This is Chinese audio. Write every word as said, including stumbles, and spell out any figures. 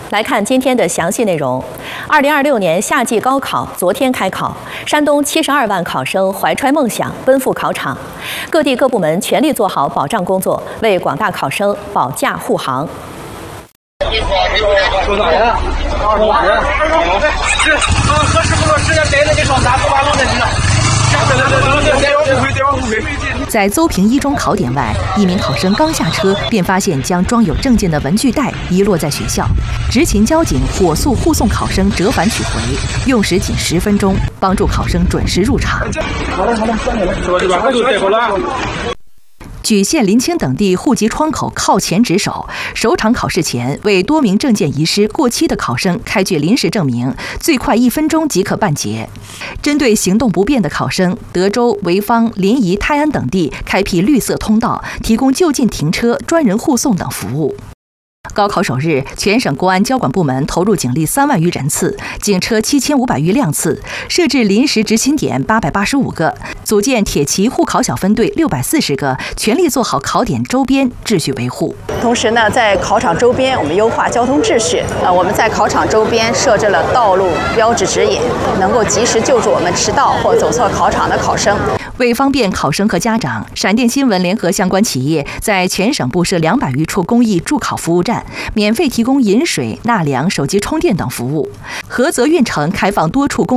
来看今天的详细内容。二零二六年夏季高考昨天开考，山东七十二万考生怀揣梦想奔赴考场，各地各部门全力做好保障工作，为广大考生保驾护航。 多少人？二十五人。是，和和师傅说，时间待着，你上三十八路的去了。 在邹平一中考点外，一名考生刚下车，便发现将装有证件的文具袋遗落在学校。执勤交警火速护送考生折返取回，用时仅十分钟，帮助考生准时入场。 好了好了，算你了，是吧？这把快就带过来。 莒县、临清等地户籍窗口靠前值守，首场考试前为多名证件遗失、过期的考生开具临时证明，最快一分钟即可办结。针对行动不便的考生，德州、潍坊、临沂、泰安等地开辟绿色通道，提供就近停车、专人护送等服务。 高考首日，全省国安交管部门投入警力三万余人次，警车七千五百余辆次，设置临时执勤点八百八十五个，组建铁骑护考小分队六百四十个，全力做好考点周边秩序维护。 同时呢，在考场周边，我们优化交通秩序。呃，我们在考场周边设置了道路标志指引，能够及时救助我们迟到或走错考场的考生。 为方便考生和家长，闪电新闻联合相关企业在全省布设两百余处公益助考服务站，免费提供饮水、纳凉、手机充电等服务。菏泽运城开放多处公